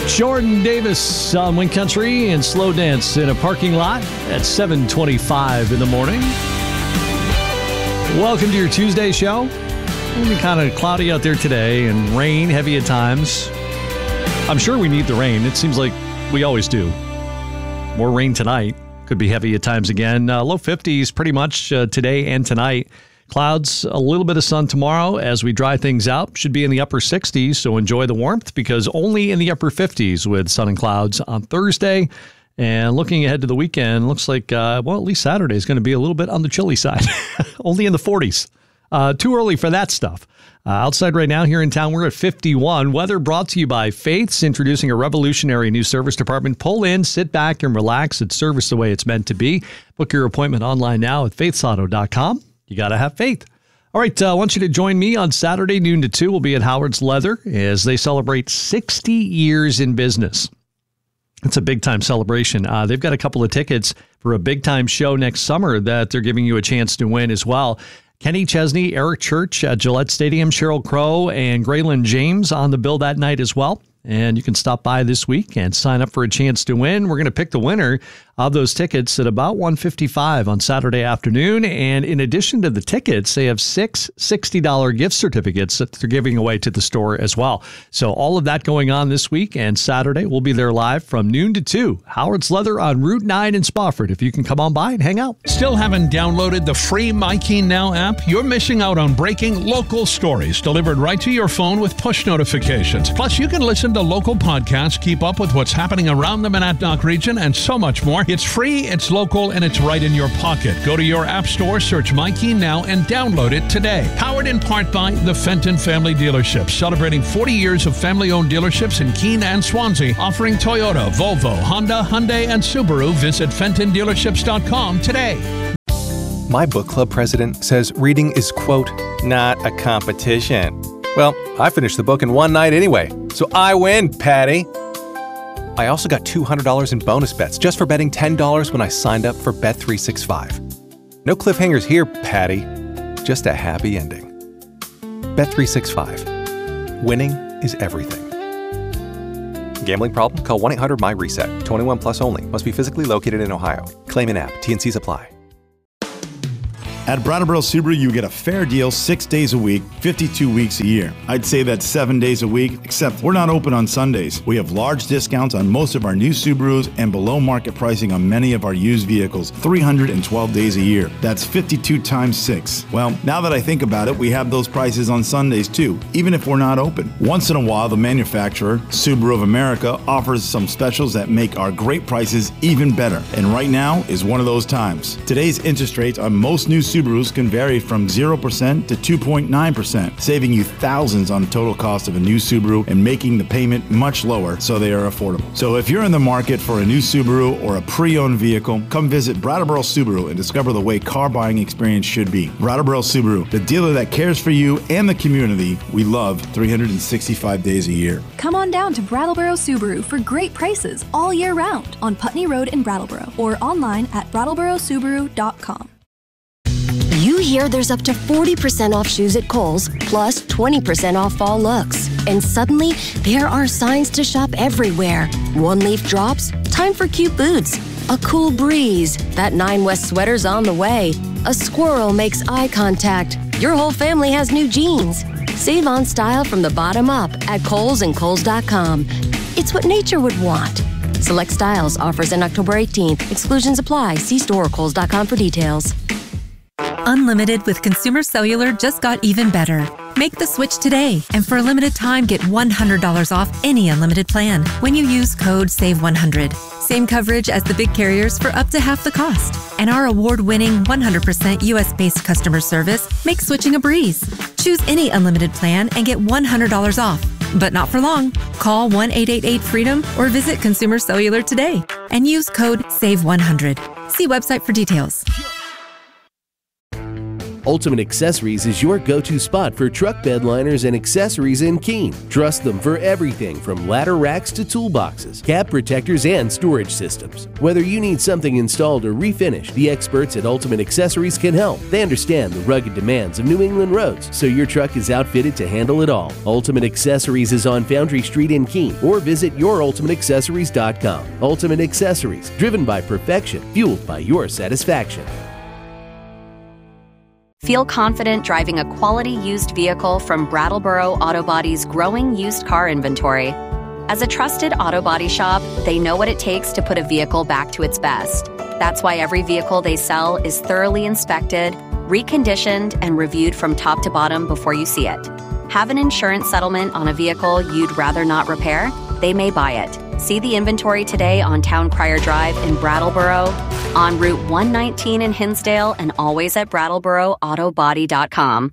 Jordan Davis on Wind Country and Slow Dance in a parking lot at 7:25 in the morning. Welcome to your Tuesday show. It'll be kind of cloudy out there today and rain heavy at times. I'm sure we need the rain. It seems like we always do. More rain tonight. Could be heavy at times again. Low 50s pretty much today and tonight. Clouds, a little bit of sun tomorrow as we dry things out. Should be in the upper 60s, so enjoy the warmth because only in the upper 50s with sun and clouds on Thursday. And looking ahead to the weekend, looks like, at least Saturday is going to be a little bit on the chilly side. Only in the 40s. Too early for that stuff. Outside right now here in town, we're at 51. Weather brought to you by Faith's, introducing a revolutionary new service department. Pull in, sit back, and relax. It's service the way it's meant to be. Book your appointment online now at faithsauto.com. You got to have faith. All right, I want you to join me on Saturday, noon to 2. We'll be at Howard's Leather as they celebrate 60 years in business. It's a big-time celebration. They've got a couple of tickets for a big-time show next summer that they're giving you a chance to win as well. Kenny Chesney, Eric Church at Gillette Stadium, Sheryl Crow, and Graylin James on the bill that night as well. And you can stop by this week and sign up for a chance to win. We're going to pick the winner of those tickets at about 1:55 on Saturday afternoon. And in addition to the tickets, they have 6 $60 gift certificates that they're giving away to the store as well. So all of that going on this week. And Saturday, we'll be there live from noon to 2. Howard's Leather on Route 9 in Spofford. If you can come on by and hang out. Still haven't downloaded the free MyKeen Now app? You're missing out on breaking local stories delivered right to your phone with push notifications. Plus, you can listen to local podcasts, keep up with what's happening around the Monadnock region, and so much more. It's free, it's local, and it's right in your pocket. Go to your app store, search MyKeen Now, and download it today. Powered in part by the Fenton Family Dealerships, celebrating 40 years of family-owned dealerships in Keene and Swansea, offering Toyota, Volvo, Honda, Hyundai, and Subaru. Visit FentonDealerships.com today. My book club president says reading is, quote, not a competition. Well, I finished the book in one night anyway, so I win, Patty. I also got $200 in bonus bets just for betting $10 when I signed up for Bet365. No cliffhangers here, Patty. Just a happy ending. Bet365. Winning is everything. Gambling problem? Call 1-800-MY-RESET. 21 plus only. Must be physically located in Ohio. Claim in app. T&Cs apply. At Brattleboro Subaru, you get a fair deal 6 days a week, 52 weeks a year. I'd say that's 7 days a week, except we're not open on Sundays. We have large discounts on most of our new Subarus and below market pricing on many of our used vehicles, 312 days a year. That's 52 times 6. Well, now that I think about it, we have those prices on Sundays too, even if we're not open. Once in a while, the manufacturer, Subaru of America, offers some specials that make our great prices even better. And right now is one of those times. Today's interest rates on most new Subarus can vary from 0% to 2.9%, saving you thousands on the total cost of a new Subaru and making the payment much lower so they are affordable. So if you're in the market for a new Subaru or a pre-owned vehicle, come visit Brattleboro Subaru and discover the way car buying experience should be. Brattleboro Subaru, the dealer that cares for you and the community we love 365 days a year. Come on down to Brattleboro Subaru for great prices all year round on Putney Road in Brattleboro or online at brattleborosubaru.com. You hear there's up to 40% off shoes at Kohl's, plus 20% off fall looks. And suddenly, there are signs to shop everywhere. One leaf drops, time for cute boots. A cool breeze, that 9 West sweater's on the way. A squirrel makes eye contact. Your whole family has new jeans. Save on style from the bottom up at Kohl's and Kohl's.com. It's what nature would want. Select styles, offers in October 18th. Exclusions apply. See store or Kohl's.com for details. Unlimited with Consumer Cellular just got even better. Make the switch today, and for a limited time, get $100 off any unlimited plan when you use code SAVE100. Same coverage as the big carriers for up to half the cost. And our award-winning 100% US-based customer service makes switching a breeze. Choose any unlimited plan and get $100 off. But not for long. Call 1-888-FREEDOM or visit Consumer Cellular today and use code SAVE100. See website for details. Ultimate Accessories is your go-to spot for truck bed liners and accessories in Keene. Trust them for everything from ladder racks to toolboxes, cab protectors, and storage systems. Whether you need something installed or refinished, the experts at Ultimate Accessories can help. They understand the rugged demands of New England roads, so your truck is outfitted to handle it all. Ultimate Accessories is on Foundry Street in Keene, or visit yourultimateaccessories.com. Ultimate Accessories, driven by perfection, fueled by your satisfaction. Feel confident driving a quality used vehicle from Brattleboro Auto Body's growing used car inventory. As a trusted auto body shop, they know what it takes to put a vehicle back to its best. That's why every vehicle they sell is thoroughly inspected, reconditioned, and reviewed from top to bottom before you see it. Have an insurance settlement on a vehicle you'd rather not repair? They may buy it. See the inventory today on Town Crier Drive in Brattleboro, on Route 119 in Hinsdale, and always at BrattleboroAutoBody.com.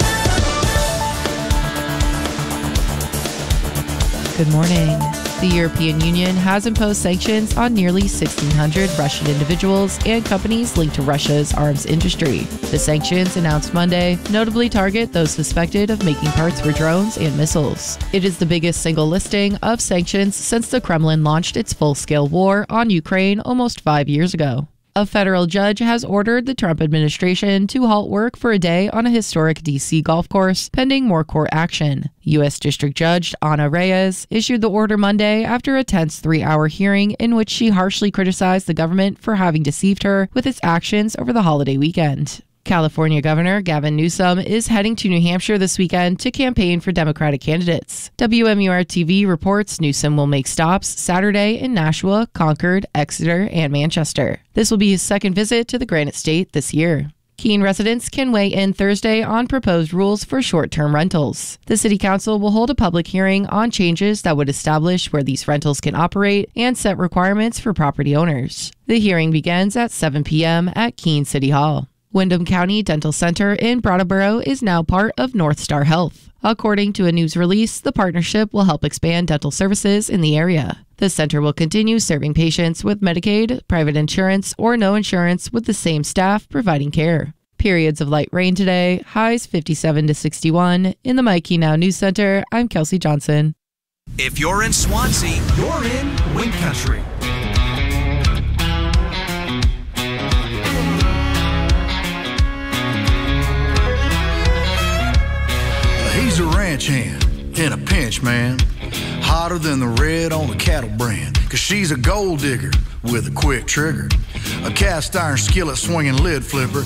Good morning. The European Union has imposed sanctions on nearly 1,600 Russian individuals and companies linked to Russia's arms industry. The sanctions, announced Monday, notably target those suspected of making parts for drones and missiles. It is the biggest single listing of sanctions since the Kremlin launched its full-scale war on Ukraine almost 5 years ago. A federal judge has ordered the Trump administration to halt work for a day on a historic D.C. golf course, pending more court action. U.S. District Judge Ana Reyes issued the order Monday after a tense 3-hour hearing in which she harshly criticized the government for having deceived her with its actions over the holiday weekend. California Governor Gavin Newsom is heading to New Hampshire this weekend to campaign for Democratic candidates. WMUR-TV reports Newsom will make stops Saturday in Nashua, Concord, Exeter, and Manchester. This will be his second visit to the Granite State this year. Keene residents can weigh in Thursday on proposed rules for short-term rentals. The City Council will hold a public hearing on changes that would establish where these rentals can operate and set requirements for property owners. The hearing begins at 7 p.m. at Keene City Hall. Windham County Dental Center in Brattleboro is now part of North Star Health. According to a news release, the partnership will help expand dental services in the area. The center will continue serving patients with Medicaid, private insurance, or no insurance with the same staff providing care. Periods of light rain today, highs 57 to 61. In the Mikey Now News Center, I'm Kelsey Johnson. If you're in Swansea, you're in Wind Country. He's a ranch hand in a pinch, man. Hotter than the red on the cattle brand. Cause she's a gold digger with a quick trigger. A cast iron skillet swinging lid flipper.